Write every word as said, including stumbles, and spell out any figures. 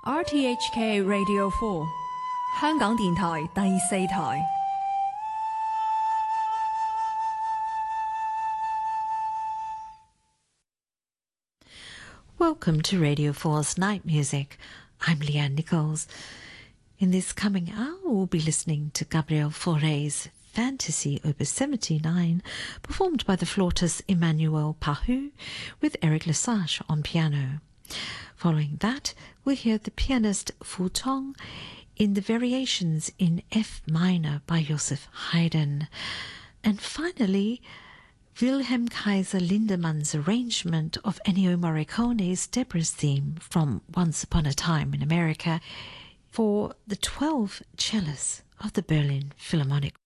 R T H K Radio four 香港電台第四台。 Welcome to Radio four's Night Music. I'm Leanne Nichols. In this coming hour, we'll be listening to Gabriel Fauré's Fantasy Opus seventy-nine, performed by the flautist Emmanuel Pahud, with Eric Lesage on piano. Following that, we'll hear the pianist Fu Tong in the Variations in F minor by Joseph Haydn. And finally, Wilhelm Kaiser Lindemann's arrangement of Ennio Morricone's Deborah's theme from Once Upon a Time in America for the twelve cellists of the Berlin Philharmonic